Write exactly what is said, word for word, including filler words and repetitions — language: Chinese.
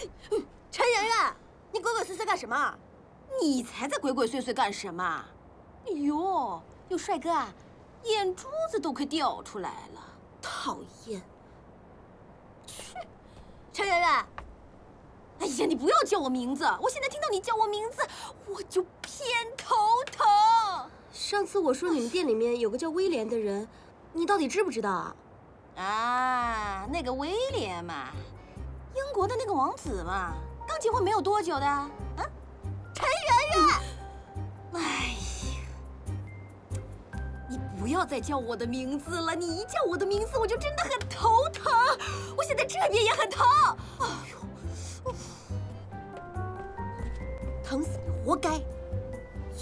陈圆圆，你鬼鬼祟祟干什么？ 你才在鬼鬼祟祟干什么？哎呦，有帅哥啊，眼珠子都快掉出来了，讨厌！ 去，陈圆圆。 哎呀，你不要叫我名字！我现在听到你叫我名字，我就偏头疼。 上次我说你们店里面有个叫威廉的人，你到底知不知道啊？ 啊，那个威廉嘛，英国的那个王子嘛，刚结婚没有多久的。啊， 陈圆圆， 哎呀，你不要再叫我的名字了！你一叫我的名字，我就真的很头疼。我现在这边也很疼。哎呦！ 疼死你，活该！